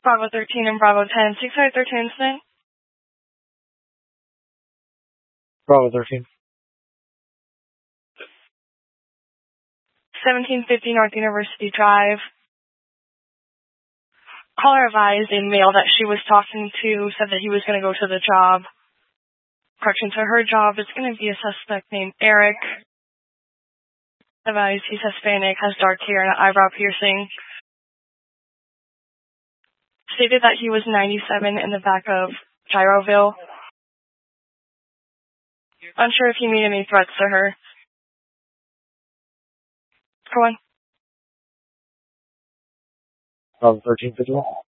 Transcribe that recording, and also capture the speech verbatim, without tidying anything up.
Bravo thirteen and Bravo ten. six five thirteen incident. Bravo thirteen. seventeen fifty North University Drive. Caller advised a male that she was talking to said that he was going to go to the job. Correction, to her job, it's going to be a suspect named Eric. Advised he's Hispanic, has dark hair and an eyebrow piercing. Stated that he was ninety-seven in the back of Gyroville. Unsure if he made any threats to her. Go on. Bravo thirteen fifty-one.